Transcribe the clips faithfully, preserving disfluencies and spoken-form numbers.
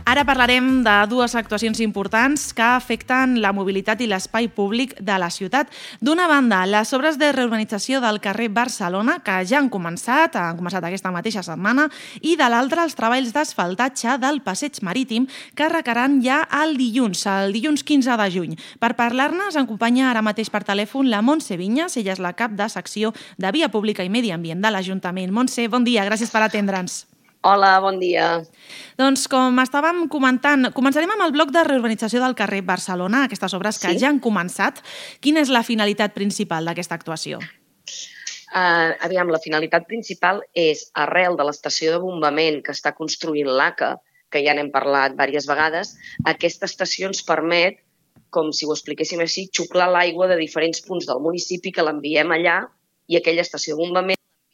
Ara parlarem de dues actuacions importants que afecten la mobilitat i l'espai públic de la ciutat. D'una banda, les obres de reurbanització del carrer Barcelona, que ja han començat, han començat aquesta mateixa setmana, i de l'altra, els treballs d'asfaltatge del passeig marítim, que arrencaran ja el dilluns, el dilluns quinze de juny. Per parlar-ne, ens acompanya ara mateix per telèfon la Montse Vinyes, ella és la cap de secció de Via Pública i Medi Ambient de l'Ajuntament. Montse, bon dia, gràcies per atendre'ns. Hola, bon dia. Doncs com estàvem comentant, començarem amb el bloc de reurbanització del carrer Barcelona, aquestes obres que Sí. ja han començat. Quina és la finalitat principal d'aquesta actuació? Uh, aviam, la finalitat principal és, arrel de l'estació de bombament que està construint l'A C A, que ja n'hem parlat diverses vegades, aquesta estació ens permet, com si ho expliquéssim així, xuclar l'aigua de diferents punts del municipi que l'enviem allà i aquella estació de bombament.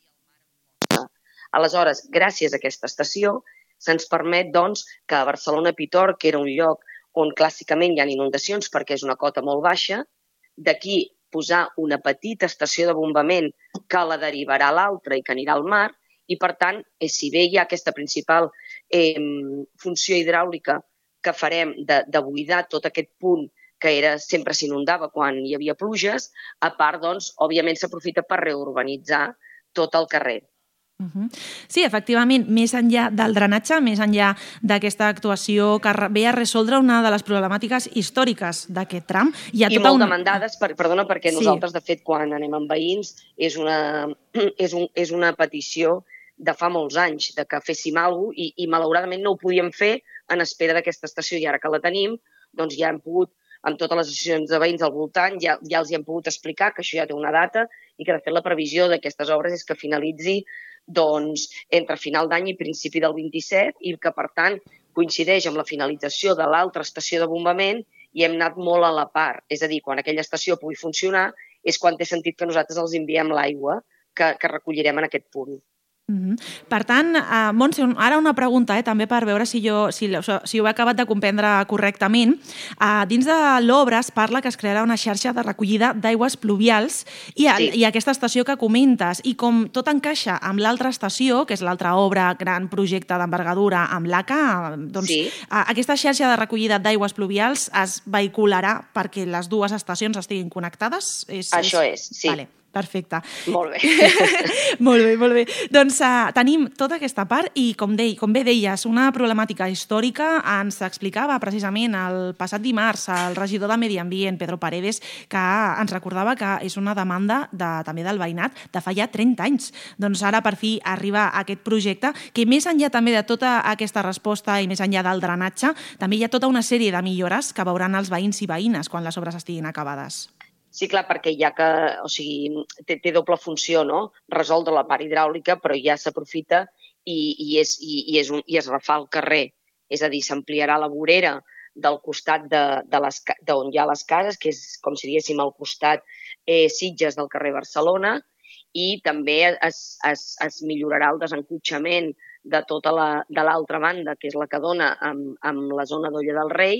Aleshores, gràcies a aquesta estació, se'ns permet doncs, que a Barcelona-Pitor, que era un lloc on clàssicament hi ha inundacions perquè és una cota molt baixa, d'aquí posar una petita estació de bombament que la derivarà a l'altra i que anirà al mar, i per tant, eh, si bé hi ha aquesta principal eh, funció hidràulica que farem de, de buidar tot aquest punt que era, sempre s'inundava quan hi havia pluges, a part, doncs, òbviament s'aprofita per reurbanitzar tot el carrer. Uh-huh. Sí, efectivament, més enllà del drenatge, més enllà d'aquesta actuació que ve a resoldre una de les problemàtiques històriques d'aquest tram. Hi ha I tota molt una... demandades, per, perdona, perquè Sí. nosaltres, de fet, quan anem amb veïns, és una, és un, és una petició de fa molts anys, de que féssim alguna cosa, i, i malauradament no ho podíem fer en espera d'aquesta estació, i ara que la tenim, doncs ja hem pogut, amb totes les associacions de veïns al voltant, ja, ja els hi hem pogut explicar que això ja té una data i que, de fet, la previsió d'aquestes obres és que finalitzi doncs, entre final d'any i principi del vint-i-set, i que, per tant, coincideix amb la finalització de l'altra estació de bombament i hem anat molt a la part. És a dir, quan aquella estació pugui funcionar és quan té sentit que nosaltres els enviem l'aigua que, que recollirem en aquest punt. Uh-huh. Per tant, uh, Montse, ara una pregunta, eh, també per veure si, jo, si, si ho he acabat de comprendre correctament. Uh, dins de l'obra es parla que es crearà una xarxa de recollida d'aigües pluvials i, el, Sí. i aquesta estació que comentes, i com tot encaixa amb l'altra estació, que és l'altra obra, gran projecte d'envergadura amb l'A C A, doncs Sí. uh, aquesta xarxa de recollida d'aigües pluvials es vehicularà perquè les dues estacions estiguin connectades? És, Això és, sí. Vale. Perfecte. Molt bé. molt bé, molt bé. Doncs uh, tenim tota aquesta part i, com, de, com bé deies, una problemàtica històrica. Ens explicava precisament el passat dimarts el regidor de Medi Ambient, Pedro Paredes, que ens recordava que és una demanda de, també del veïnat de fa ja trenta anys. Doncs ara per fi arriba aquest projecte que, més enllà també de tota aquesta resposta i més enllà del drenatge, també hi ha tota una sèrie de millores que veuran els veïns i veïnes quan les obres estiguin acabades. Sí, clar, perquè ja que, o sigui, té, té doble funció, no? Resoldre la part hidràulica, però ja s'aprofita i, i, és, i, i, és un, i es refà el carrer. És a dir, s'ampliarà la vorera del costat de, de les, d'on hi ha les cases, que és, com si diguéssim, al costat eh, Sitges del carrer Barcelona, i també es, es, es millorarà el desencotxament de tota la, de l'altra banda, que és la que dona amb, amb la zona d'Olla del Rei,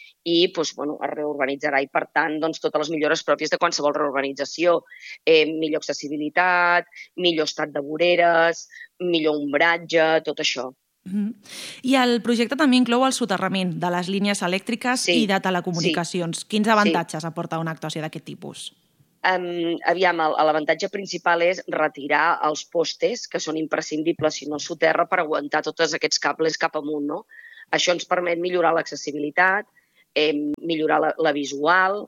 i doncs, bueno, es reurbanitzarà i, per tant, doncs, totes les millores pròpies de qualsevol reurbanització. Eh, millor accessibilitat, millor estat de voreres, millor ombratge, tot això. Uh-huh. I el projecte també inclou el soterrament de les línies elèctriques Sí. i de telecomunicacions. Sí. Quins avantatges sí. aporta una actuació d'aquest tipus? Um, aviam, l'avantatge principal és retirar els postes, que són imprescindibles si no soterra, per aguantar tots aquests cables cap amunt, no? Això ens permet millorar l'accessibilitat, eh, millorar la, la visual.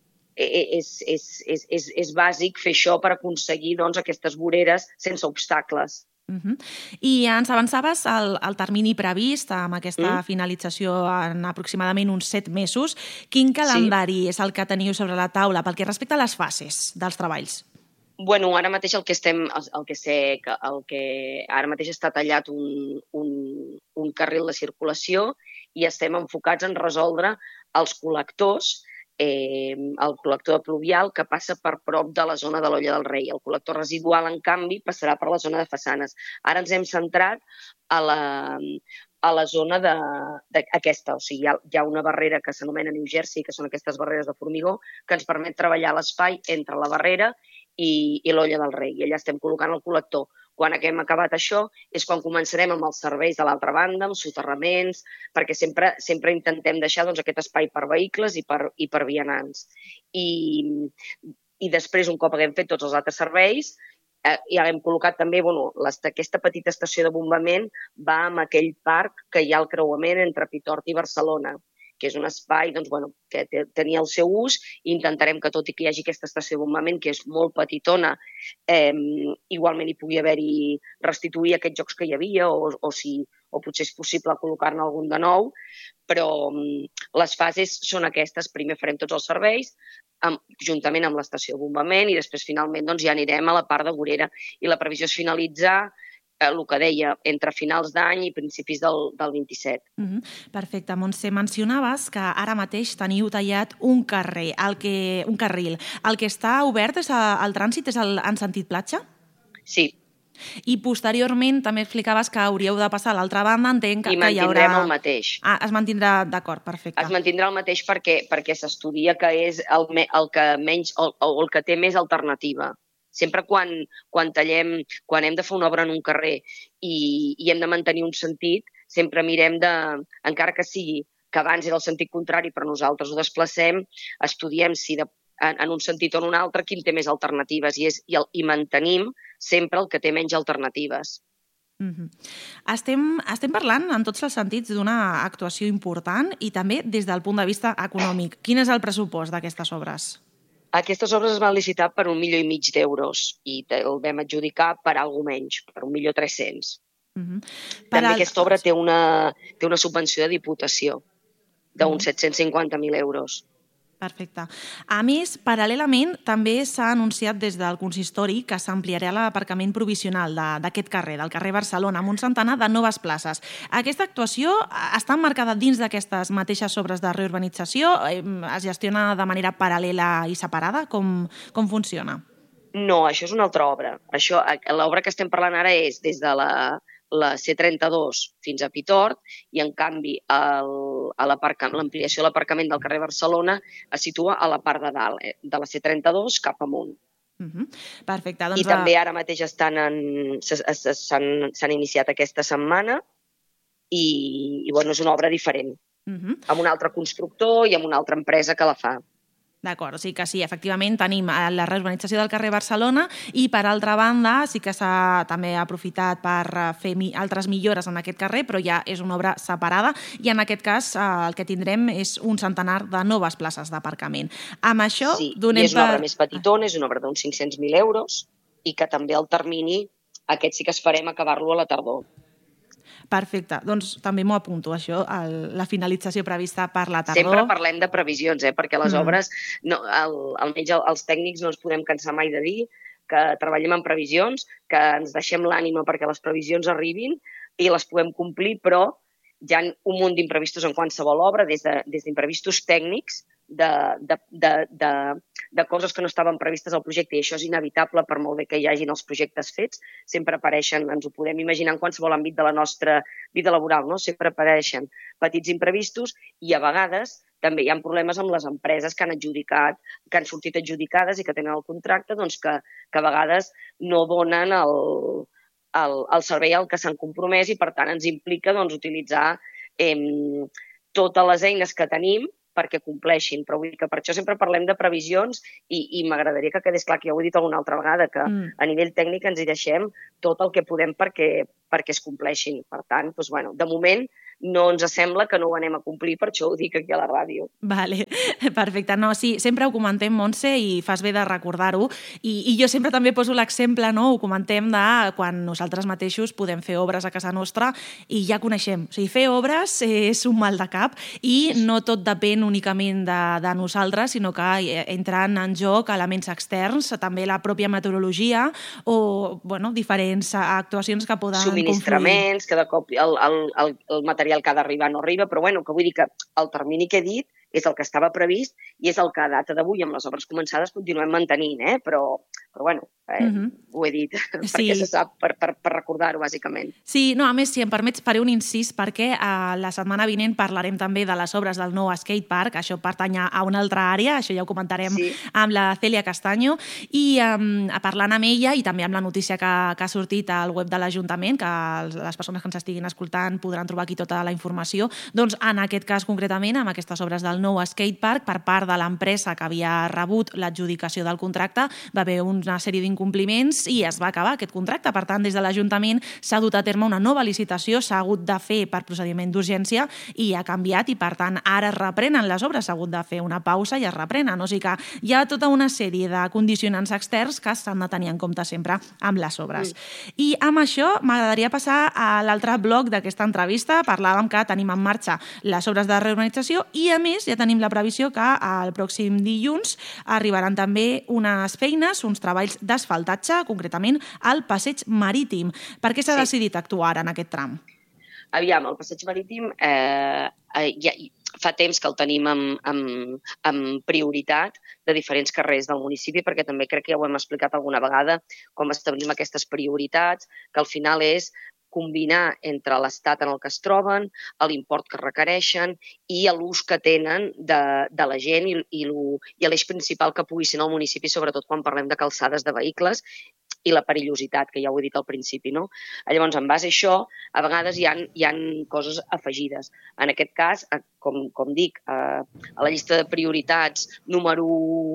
Eh, és, és, és, és, és bàsic fer això per aconseguir doncs, aquestes voreres sense obstacles. Uh-huh. I ens avançaves el, el termini previst amb aquesta mm. finalització en aproximadament uns set mesos. Quin calendari sí. és el que teniu sobre la taula pel que respecta a les fases dels treballs? Bueno, ara mateix el que estem, el que sé, el que ara mateix està tallat un, un, un carril de circulació i estem enfocats en resoldre els col·lectors, eh, el col·lector pluvial que passa per prop de la zona de l'Olla del Rei. El col·lector residual, en canvi, passarà per la zona de façanes. Ara ens hem centrat a la, a la zona de, de aquesta, o sigui, hi ha, hi ha una barrera que s'anomena New Jersey, que són aquestes barreres de formigó, que ens permet treballar l'espai entre la barrera i, i l'Olla del Rei. I allà estem col·locant el col·lector. Quan haguem acabat això és quan començarem amb els serveis de l'altra banda, amb soterraments, perquè sempre, sempre intentem deixar doncs, aquest espai per vehicles i per, i per vianants. I, I després, un cop haguem fet tots els altres serveis, eh, i haguem col·locat també, bueno, aquesta petita estació de bombament va amb aquell parc que hi ha al creuament entre Pitort i Barcelona, que és un espai doncs, bueno, que tenia el seu ús, i intentarem que, tot i que hi hagi aquesta estació de bombament, que és molt petitona, eh, igualment hi pugui haver-hi restituir aquests jocs que hi havia, o, o, si, o potser és possible col·locar-ne algun de nou, però um, les fases són aquestes. Primer farem tots els serveis, amb, juntament amb l'estació de bombament, i després finalment doncs, ja anirem a la part de vorera. I la previsió és finalitzar el que deia, entre finals d'any i principis del, del vint-i-set. Mm-hmm. Perfecte. Montse, mencionaves que ara mateix teniu tallat un carrer, el que, un carril. El que està obert és a, el trànsit és el, en sentit platja? Sí. I posteriorment també explicaves que hauríeu de passar a l'altra banda, entenc que, I que hi haurà... I mantindrem el mateix. Ah, es mantindrà, d'acord, perfecte. Es mantindrà el mateix perquè, perquè s'estudia que és el, el que menys, el, el que té més alternativa. Sempre quan, quan tallem, quan hem de fer una obra en un carrer i, i hem de mantenir un sentit, sempre mirem de, encara que sigui que abans era el sentit contrari, però nosaltres ho desplacem, estudiem si de, en, en un sentit o en un altre quin té més alternatives i, és, i, el, i mantenim sempre el que té menys alternatives. Mm-hmm. Estem, estem parlant en tots els sentits d'una actuació important i també des del punt de vista econòmic. Quin és el pressupost d'aquestes obres? Aquestes obres es van licitar per un milió i mig d'euros i el vam adjudicar per alguna menys, per un milió tres-cents. Uh-huh. També al... aquesta obra té una, té una subvenció de diputació d'uns uh-huh. set-cents cinquanta mil euros. Perfecte. A més, paral·lelament, també s'ha anunciat des del consistori que s'ampliarà l'aparcament provisional d'aquest carrer, del carrer Barcelona, amb un centenar de noves places. Aquesta actuació està emmarcada dins d'aquestes mateixes obres de reurbanització? Es gestiona de manera paral·lela i separada? Com, com funciona? No, això és una altra obra. Això, l'obra que estem parlant ara és des de la... la C trenta-dos fins a Pitort i, en canvi, l'ampliació de l'aparcament del carrer Barcelona es situa a la part de dalt, eh, de la C trenta-dos cap amunt. Uh-huh. Perfecte. Doncs I a... també ara mateix estan en... s'han iniciat aquesta setmana i, i bueno, és una obra diferent, uh-huh. amb un altre constructor i amb una altra empresa que la fa. D'acord, o sigui que sí, efectivament tenim la reurbanització del carrer Barcelona i, per altra banda, sí que s'ha també aprofitat per fer mi- altres millores en aquest carrer, però ja és una obra separada i, en aquest cas, eh, el que tindrem és un centenar de noves places d'aparcament. Amb això sí, donem i és una per... obra més petitona, és una obra d'uns cinc-cents mil euros i que també el termini, aquest sí que esperem acabar-lo a la tardor. Perfecte, doncs també m'ho apunto, això, el, la finalització prevista per la tardor. Sempre parlem de previsions, eh? Perquè les mm. obres, no, el, almenys els tècnics no ens podem cansar mai de dir que treballem en previsions, que ens deixem l'ànima perquè les previsions arribin i les puguem complir, però hi ha un munt d'imprevistos en qualsevol obra, des de, des d'imprevistos tècnics, de, de, de, de, de coses que no estaven previstes al projecte, i això és inevitable per molt bé que hi hagin els projectes fets, sempre apareixen, ens ho podem imaginar en qualsevol àmbit de la nostra vida laboral, no? Sempre apareixen petits imprevistos i a vegades també hi ha problemes amb les empreses que han adjudicat, que han sortit adjudicades i que tenen el contracte, doncs que, que a vegades no donen el, el, el servei al que s'han compromès i, per tant, ens implica doncs, utilitzar eh, totes les eines que tenim perquè compleixin, però vull dir que per això sempre parlem de previsions i, i m'agradaria que quedés clar, que ja ho he dit alguna altra vegada, que mm. a nivell tècnic ens hi deixem tot el que podem perquè, perquè es compleixin. Per tant, doncs, bueno, de moment no ens sembla que no ho anem a complir, per això ho dic aquí a la ràdio. Vale, perfecte. No, sí, sempre ho comentem, Montse, i fas bé de recordar-ho. I, I jo sempre també poso l'exemple, no? Ho comentem de quan nosaltres mateixos podem fer obres a casa nostra i ja coneixem. O sigui, fer obres és un mal de cap i no tot depèn únicament de, de nosaltres, sinó que entren en joc elements externs, també la pròpia meteorologia o, bueno, diferents actuacions que poden confluir. Subministraments, que de cop el, el, el, el material el que ha d'arribar no arriba, però bueno, que vull dir que el termini que he dit és el que estava previst i és el que a data d'avui, amb les obres començades, continuem mantenint, eh? Però, però bueno, eh, uh-huh. ho he dit sí. perquè se sap, per, per, per recordar-ho, bàsicament. Sí, no, a més, si em permets, faré un incís perquè eh, la setmana vinent parlarem també de les obres del nou skatepark, això pertany a una altra àrea, això ja ho comentarem sí. amb la Cèlia Castaño, i eh, parlant amb ella i també amb la notícia que, que ha sortit al web de l'Ajuntament, que les persones que ens estiguin escoltant podran trobar aquí tota la informació, doncs en aquest cas concretament, amb aquestes obres del nou skatepark, per part de l'empresa que havia rebut l'adjudicació del contracte, va haver una sèrie d'incompliments i es va acabar aquest contracte. Per tant, des de l'Ajuntament s'ha dut a terme una nova licitació, s'ha hagut de fer per procediment d'urgència i ha canviat i, per tant, ara es reprenen les obres, s'ha hagut de fer una pausa i es reprenen. O sigui que hi ha tota una sèrie de condicionants externs que s'han de tenir en compte sempre amb les obres. Mm. I amb això m'agradaria passar a l'altre bloc d'aquesta entrevista. Parlàvem que tenim en marxa les obres de reurbanització i, a més, ja tenim la previsió que el pròxim dilluns arribaran també unes feines, uns treballs d'asfaltatge, concretament al passeig marítim. Per què s'ha sí. decidit actuar en aquest tram? Aviam, el passeig marítim eh, eh, ja, fa temps que el tenim amb, amb, amb prioritat de diferents carrers del municipi, perquè també crec que ja ho hem explicat alguna vegada, com establim aquestes prioritats, que al final és combinar entre l'estat en el que es troben, l'import que requereixen i l'ús que tenen de, de la gent i, i l'eix principal que pugui ser en el municipi, sobretot quan parlem de calçades de vehicles i la perillositat, que ja ho he dit al principi, no? Llavors, en base a això, a vegades hi ha, hi ha coses afegides. En aquest cas, com, com dic, a la llista de prioritats número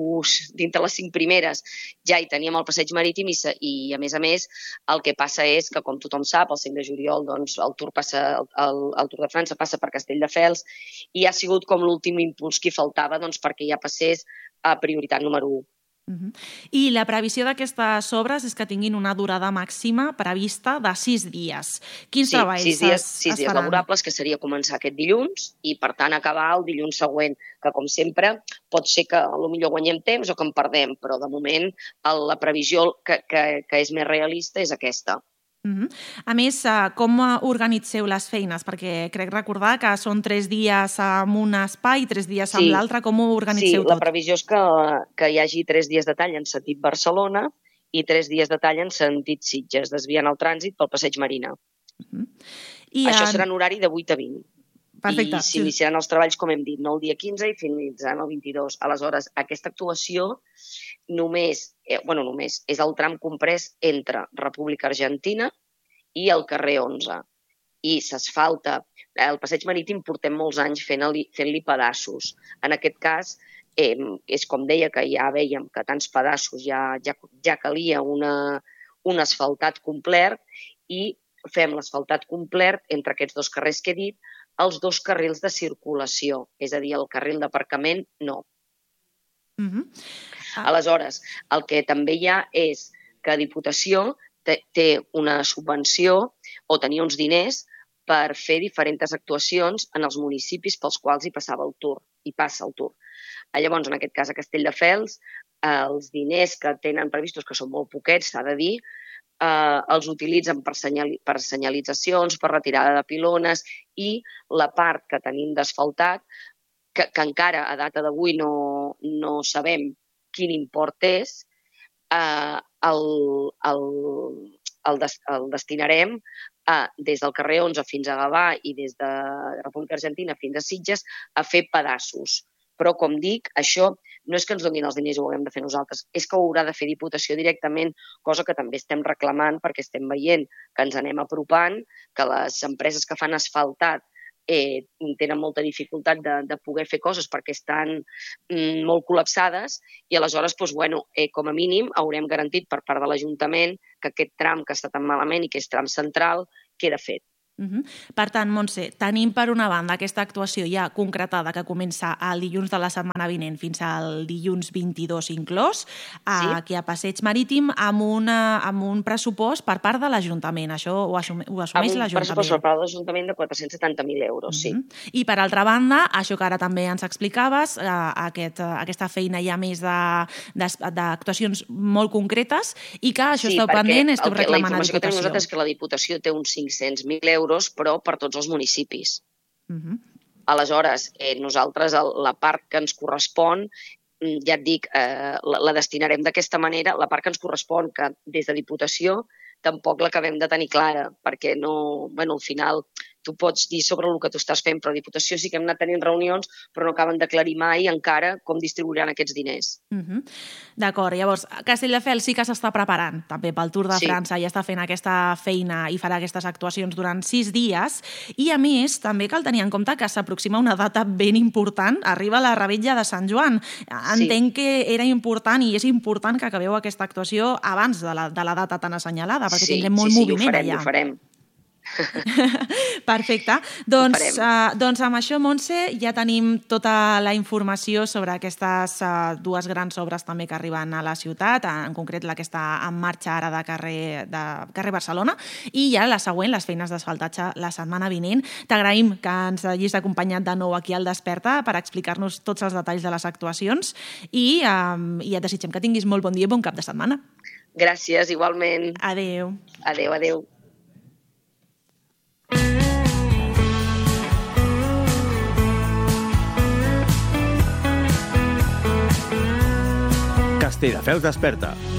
dintre les cinc primeres ja hi teníem el passeig marítim i, i a més a més, el que passa és que, com tothom sap, el cinc de juliol doncs, el, Tour passa, el, el Tour de França passa per Castelldefels i ha sigut com l'últim impuls que faltava doncs, perquè ja passés a prioritat número u. Uh-huh. I la previsió d'aquestes obres és que tinguin una durada màxima prevista de sis dies. Quins sí, treballs sis dies, es, sis es dies faran? laborables, que seria començar aquest dilluns i, per tant, acabar el dilluns següent, que, com sempre, pot ser que potser guanyem temps o que en perdem, però, de moment, la previsió que, que, que és més realista és aquesta. Uh-huh. A més, com organitzeu les feines? Perquè crec recordar que són tres dies amb un espai, tres dies amb sí. l'altre. Com ho organitzeu sí, tot? Sí, la previsió és que, que hi hagi tres dies de tall en sentit Barcelona i tres dies de tall en sentit Sitges, desviant el trànsit pel passeig Marina. Uh-huh. I Això en... serà en horari de vuit a vint. Perfecte. I s'iniciaran els treballs, com hem dit, no el dia quinze i finalitzaran el vint-i-dos. Aleshores, aquesta actuació només, eh, bueno, només és el tram comprès entre República Argentina i el carrer onze. I s'asfalta. El passeig marítim portem molts anys fent-li fent-li pedaços. En aquest cas, eh, és com deia, que ja veiem que tants pedaços ja, ja, ja calia una, un asfaltat complet i fem l'asfaltat complet entre aquests dos carrers que he dit, els dos carrils de circulació, és a dir, el carril d'aparcament no. Uh-huh. Ah. Aleshores, el que també hi ha és que Diputació té una subvenció o tenia uns diners per fer diferents actuacions en els municipis pels quals hi passava el Tour, hi passa el Tour. Llavors, en aquest cas, a Castelldefels, els diners que tenen previstos, que són molt poquets, s'ha de dir, eh, els utilitzen per, senyali per senyalitzacions, per retirada de pilones i la part que tenim d'asfaltat, que, que encara a data d'avui no, no sabem quin import és, eh, el, el, el, des, el destinarem a, des del carrer onze fins a Gavà i des de República Argentina fins a Sitges a fer pedaços. Però, com dic, això no és que ens donin els diners i ho haguem de fer nosaltres, és que ho haurà de fer Diputació directament, cosa que també estem reclamant perquè estem veient que ens anem apropant, que les empreses que fan asfaltat eh, tenen molta dificultat de, de poder fer coses perquè estan mm, molt col·lapsades i aleshores, doncs, bueno, eh, com a mínim, haurem garantit per part de l'Ajuntament que aquest tram que està tan malament i que és tram central queda fet. Uh-huh. Per tant, Montse, tenim per una banda aquesta actuació ja concretada que comença el dilluns de la setmana vinent fins al dilluns vint-i-dos inclòs, sí? Aquí a Passeig Marítim, amb, una, amb un pressupost per part de l'Ajuntament. Això ho, assum ho assumeix l'Ajuntament? Amb un pressupost per part de l'Ajuntament de quatre-cents setanta mil euros, uh-huh. sí. I per altra banda, això que ara també ens explicaves, eh, aquest, aquesta feina ja més d'actuacions molt concretes i que això sí, esteu pendent, esteu reclamant a Diputació. La informació que tenim nosaltres és que la Diputació té uns cinc-cents mil euros però per tots els municipis. Uh-huh. Aleshores, eh, nosaltres, el, la part que ens correspon ja et dic, eh, la, la destinarem d'aquesta manera. La part que ens correspon, que des de Diputació tampoc l'acabem de tenir clara, perquè no, bueno, al final tu pots dir sobre el que tu estàs fent, però a Diputació sí que hem anat tenint reunions, però no acaben d'aclarir mai encara com distribuiran aquests diners. Uh-huh. D'acord, llavors Castelldefels sí que s'està preparant també pel Tour de Sí. França i està fent aquesta feina i farà aquestes actuacions durant sis dies i a més també cal tenir en compte que s'aproxima una data ben important, arriba la Revetlla de Sant Joan. Entenc que era important i és important que acabeu aquesta actuació abans de la, de la data tan assenyalada, perquè Sí, tindrem molt sí, sí, moviment ho farem, allà. ho farem. Perfecte. Doncs, farem. uh, doncs amb això, Montse, ja tenim tota la informació sobre aquestes uh, dues grans obres també que arriben a la ciutat, en concret la que està en marxa ara de carrer, de carrer Barcelona, i ja la següent, les feines d'asfaltatge la setmana vinent. T'agraïm que ens hagis acompanyat de nou aquí al Desperta per explicar-nos tots els detalls de les actuacions i, um, i et desitgem que tinguis molt bon dia i bon cap de setmana. Gràcies, igualment. Adéu. Adéu, adéu. Castelldefels Desperta.